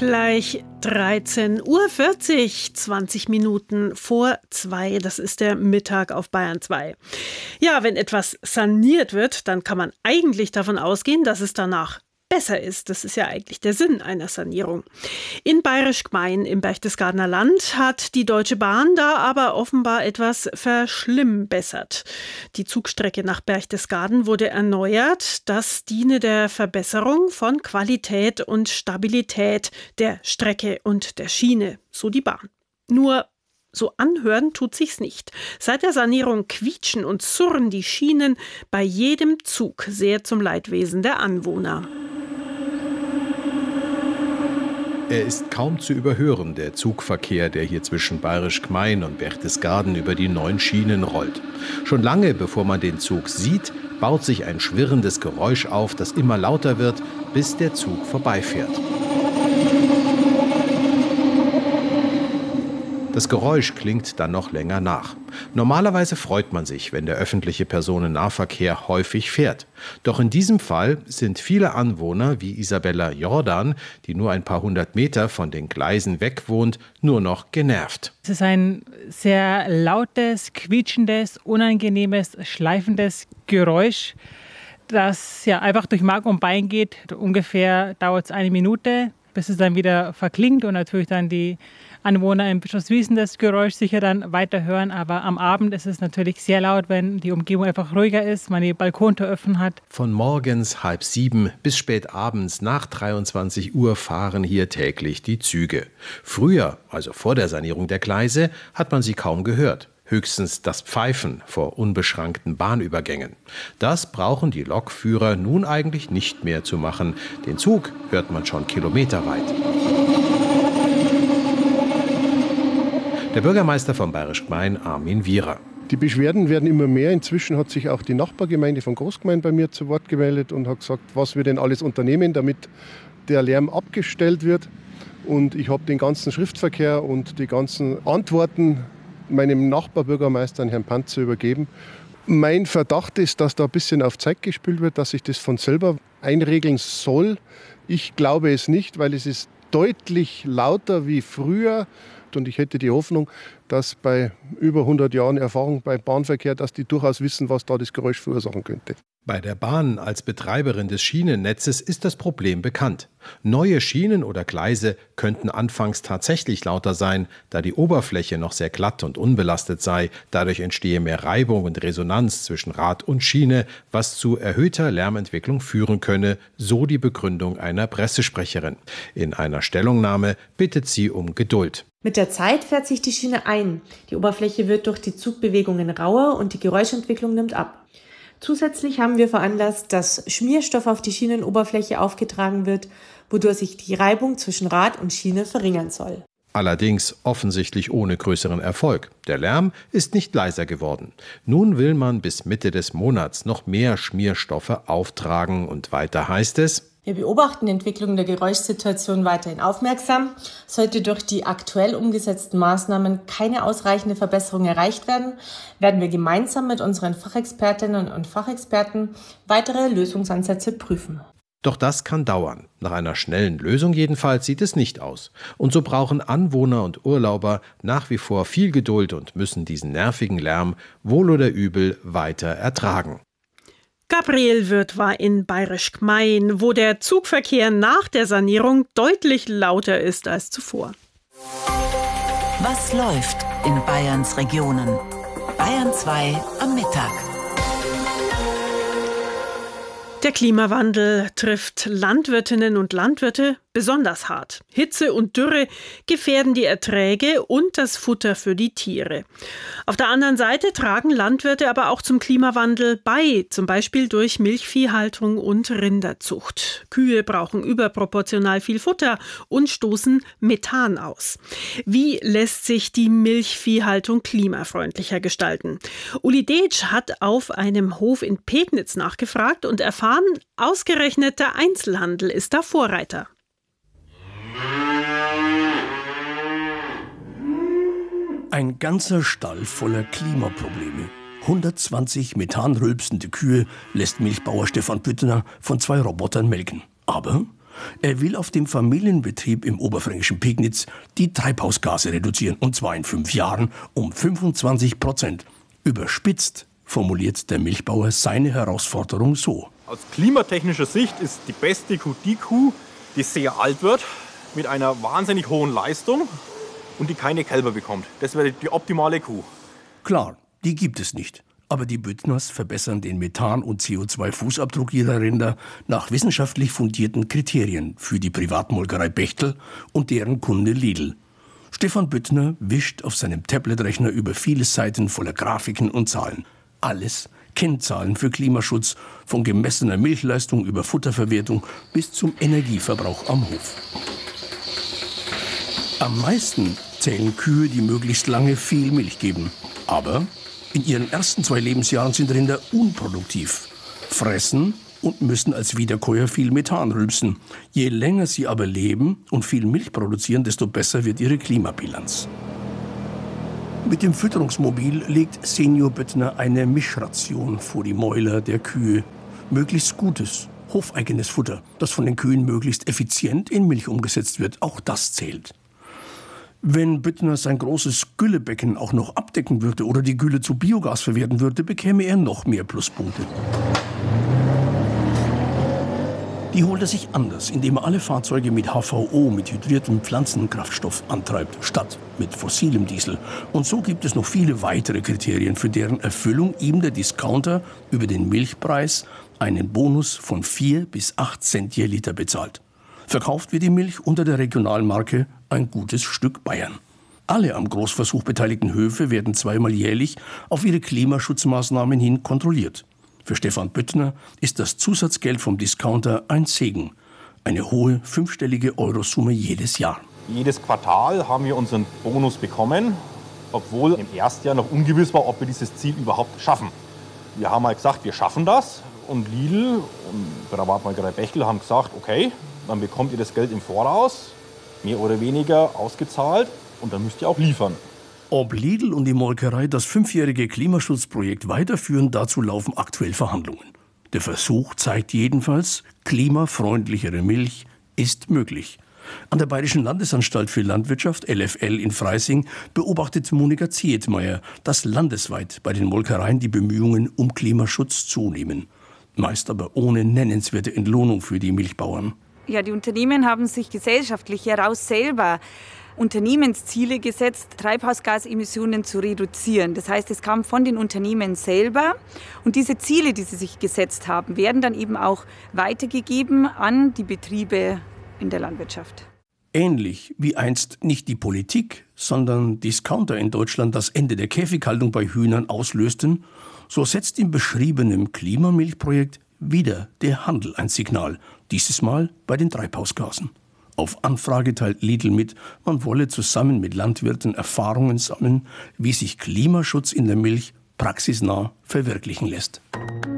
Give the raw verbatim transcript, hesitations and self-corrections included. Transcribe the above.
Gleich dreizehn Uhr vierzig, zwanzig Minuten vor zwei, das ist der Mittag auf Bayern zwei. Ja, wenn etwas saniert wird, dann kann man eigentlich davon ausgehen, dass es danach besser ist. Das ist ja eigentlich der Sinn einer Sanierung. In Bayerisch Gmein im Berchtesgadener Land hat die Deutsche Bahn da aber offenbar etwas verschlimmbessert. Die Zugstrecke nach Berchtesgaden wurde erneuert. Das diene der Verbesserung von Qualität und Stabilität der Strecke und der Schiene, so die Bahn. Nur so anhören tut sich's nicht. Seit der Sanierung quietschen und surren die Schienen bei jedem Zug, sehr zum Leidwesen der Anwohner. Er ist kaum zu überhören, der Zugverkehr, der hier zwischen Bayerisch Gmein und Berchtesgaden über die neun Schienen rollt. Schon lange bevor man den Zug sieht, baut sich ein schwirrendes Geräusch auf, das immer lauter wird, bis der Zug vorbeifährt. Das Geräusch klingt dann noch länger nach. Normalerweise freut man sich, wenn der öffentliche Personennahverkehr häufig fährt. Doch in diesem Fall sind viele Anwohner wie Isabella Jordan, die nur ein paar hundert Meter von den Gleisen weg wohnt, nur noch genervt. Es ist ein sehr lautes, quietschendes, unangenehmes, schleifendes Geräusch, das ja einfach durch Mark und Bein geht. Ungefähr dauert es eine Minute, bis es dann wieder verklingt und natürlich dann die Anwohner in Bischofswiesen das Geräusch sicher dann weiter hören. Aber am Abend ist es natürlich sehr laut, wenn die Umgebung einfach ruhiger ist, man die Balkontür offen hat. Von morgens halb sieben bis spät abends nach dreiundzwanzig Uhr fahren hier täglich die Züge. Früher, also vor der Sanierung der Gleise, hat man sie kaum gehört. Höchstens das Pfeifen vor unbeschrankten Bahnübergängen. Das brauchen die Lokführer nun eigentlich nicht mehr zu machen. Den Zug hört man schon kilometerweit. Der Bürgermeister von Bayerisch Gmein, Armin Wierer. Die Beschwerden werden immer mehr. Inzwischen hat sich auch die Nachbargemeinde von Großgmein bei mir zu Wort gemeldet und hat gesagt, was wir denn alles unternehmen, damit der Lärm abgestellt wird. Und ich habe den ganzen Schriftverkehr und die ganzen Antworten meinem Nachbarbürgermeister, Herrn Panzer, übergeben. Mein Verdacht ist, dass da ein bisschen auf Zeit gespielt wird, dass sich das von selber einregeln soll. Ich glaube es nicht, weil es ist deutlich lauter wie früher. Und ich hätte die Hoffnung, dass bei über hundert Jahren Erfahrung beim Bahnverkehr, dass die durchaus wissen, was da das Geräusch verursachen könnte. Bei der Bahn als Betreiberin des Schienennetzes ist das Problem bekannt. Neue Schienen oder Gleise könnten anfangs tatsächlich lauter sein, da die Oberfläche noch sehr glatt und unbelastet sei. Dadurch entstehe mehr Reibung und Resonanz zwischen Rad und Schiene, was zu erhöhter Lärmentwicklung führen könne, so die Begründung einer Pressesprecherin. In einer Stellungnahme bittet sie um Geduld. Mit der Zeit fährt sich die Schiene ein. Die Oberfläche wird durch die Zugbewegungen rauer und die Geräuschentwicklung nimmt ab. Zusätzlich haben wir veranlasst, dass Schmierstoff auf die Schienenoberfläche aufgetragen wird, wodurch sich die Reibung zwischen Rad und Schiene verringern soll. Allerdings offensichtlich ohne größeren Erfolg. Der Lärm ist nicht leiser geworden. Nun will man bis Mitte des Monats noch mehr Schmierstoffe auftragen und weiter heißt es: Wir beobachten die Entwicklung der Geräuschsituation weiterhin aufmerksam. Sollte durch die aktuell umgesetzten Maßnahmen keine ausreichende Verbesserung erreicht werden, werden wir gemeinsam mit unseren Fachexpertinnen und Fachexperten weitere Lösungsansätze prüfen. Doch das kann dauern. Nach einer schnellen Lösung jedenfalls sieht es nicht aus. Und so brauchen Anwohner und Urlauber nach wie vor viel Geduld und müssen diesen nervigen Lärm wohl oder übel weiter ertragen. Gabriel Wirth war in Bayerisch Gmein, wo der Zugverkehr nach der Sanierung deutlich lauter ist als zuvor. Was läuft in Bayerns Regionen? Bayern zwei am Mittag. Der Klimawandel trifft Landwirtinnen und Landwirte besonders hart. Hitze und Dürre gefährden die Erträge und das Futter für die Tiere. Auf der anderen Seite tragen Landwirte aber auch zum Klimawandel bei, zum Beispiel durch Milchviehhaltung und Rinderzucht. Kühe brauchen überproportional viel Futter und stoßen Methan aus. Wie lässt sich die Milchviehhaltung klimafreundlicher gestalten? Uli Detsch hat auf einem Hof in Pegnitz nachgefragt und erfahren, ausgerechnet der Einzelhandel ist da Vorreiter. Ein ganzer Stall voller Klimaprobleme. hundertzwanzig methanrülpsende Kühe lässt Milchbauer Stefan Büttner von zwei Robotern melken. Aber Er will auf dem Familienbetrieb im oberfränkischen Pegnitz die Treibhausgase reduzieren, und zwar in fünf Jahren um fünfundzwanzig Prozent. Überspitzt formuliert der Milchbauer seine Herausforderung so. Aus klimatechnischer Sicht ist die beste Kuh die Kuh, die sehr alt wird, mit einer wahnsinnig hohen Leistung und die keine Kälber bekommt. Das wäre die optimale Kuh. Klar, die gibt es nicht. Aber die Büttners verbessern den Methan- und C O zwei Fußabdruck ihrer Rinder nach wissenschaftlich fundierten Kriterien für die Privatmolkerei Bechtel und deren Kunde Lidl. Stefan Büttner wischt auf seinem Tabletrechner über viele Seiten voller Grafiken und Zahlen. Alles Kennzahlen für Klimaschutz, von gemessener Milchleistung über Futterverwertung bis zum Energieverbrauch am Hof. Am meisten zählen Kühe, die möglichst lange viel Milch geben. Aber in ihren ersten zwei Lebensjahren sind Rinder unproduktiv, fressen und müssen als Wiederkäuer viel Methan rülpsen. Je länger sie aber leben und viel Milch produzieren, desto besser wird ihre Klimabilanz. Mit dem Fütterungsmobil legt Senior Büttner eine Mischration vor die Mäuler der Kühe. Möglichst gutes, hofeigenes Futter, das von den Kühen möglichst effizient in Milch umgesetzt wird. Auch das zählt. Wenn Büttner sein großes Güllebecken auch noch abdecken würde oder die Gülle zu Biogas verwerten würde, bekäme er noch mehr Pluspunkte. Die holt er sich anders, indem er alle Fahrzeuge mit H V O, mit hydriertem Pflanzenkraftstoff, antreibt, statt mit fossilem Diesel. Und so gibt es noch viele weitere Kriterien, für deren Erfüllung ihm der Discounter über den Milchpreis einen Bonus von vier bis acht Cent je Liter bezahlt. Verkauft wird die Milch unter der Regionalmarke Ein gutes Stück Bayern. Alle am Großversuch beteiligten Höfe werden zweimal jährlich auf ihre Klimaschutzmaßnahmen hin kontrolliert. Für Stefan Büttner ist das Zusatzgeld vom Discounter ein Segen. Eine hohe fünfstellige Eurosumme jedes Jahr. Jedes Quartal haben wir unseren Bonus bekommen, obwohl im ersten Jahr noch ungewiss war, ob wir dieses Ziel überhaupt schaffen. Wir haben halt gesagt, wir schaffen das. Und Lidl und Privatmolkerei Bechtel haben gesagt, okay, dann bekommt ihr das Geld im Voraus, mehr oder weniger ausgezahlt, und dann müsst ihr auch liefern. Ob Lidl und die Molkerei das fünfjährige Klimaschutzprojekt weiterführen, dazu laufen aktuell Verhandlungen. Der Versuch zeigt jedenfalls, klimafreundlichere Milch ist möglich. An der Bayerischen Landesanstalt für Landwirtschaft, L F L in Freising, beobachtet Monika Zietmeier, dass landesweit bei den Molkereien die Bemühungen um Klimaschutz zunehmen. Meist aber ohne nennenswerte Entlohnung für die Milchbauern. Ja, die Unternehmen haben sich gesellschaftlich heraus selber Unternehmensziele gesetzt, Treibhausgasemissionen zu reduzieren. Das heißt, es kam von den Unternehmen selber. Und diese Ziele, die sie sich gesetzt haben, werden dann eben auch weitergegeben an die Betriebe in der Landwirtschaft. Ähnlich wie einst nicht die Politik, sondern Discounter in Deutschland das Ende der Käfighaltung bei Hühnern auslösten, so setzt im beschriebenen Klimamilchprojekt wieder der Handel ein Signal, dieses Mal bei den Treibhausgasen. Auf Anfrage teilt Lidl mit, man wolle zusammen mit Landwirten Erfahrungen sammeln, wie sich Klimaschutz in der Milch praxisnah verwirklichen lässt.